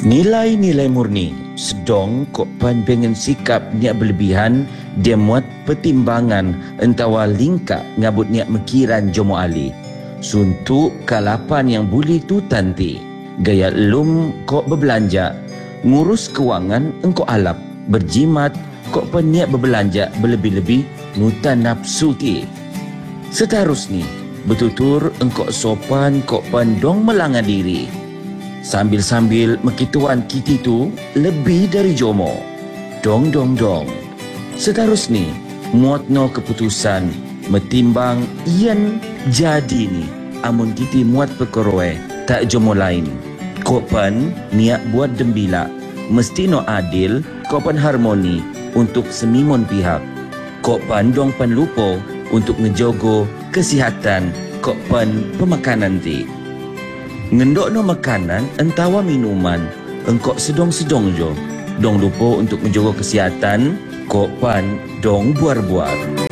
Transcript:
Nilai-nilai murni sedong kok pan pengen sikap niat berlebihan dia muat pertimbangan entawa lingkap ngabut niat mekiran jomo ali. Suntuk kalapan yang buli tu tanti. Gaya lum kok berbelanja, ngurus kewangan engkau alap, berjimat kok pan niat berbelanja berlebih-lebih nutan nafsu ti. Seterusnya, betutur engkau sopan kok pan dong melanggar diri. Sambil-sambil mekituan kiti tu lebih dari jomo. Dong. Seterusnya, muatno keputusan metimbang ian jadi ni. Amun kiti muat perkoroe tak jomo lain. Kopan niat buat dembila. Mesti no adil, kopan harmoni untuk semimon pihak. Kopan dong pan lupo untuk ngejogo kesihatan kopan pemakanan ti. Ngendok no makanan entawa minuman engkok sedong-sedong jo. Dong lupa untuk menjaga kesihatan, kok pan dong buar-buar.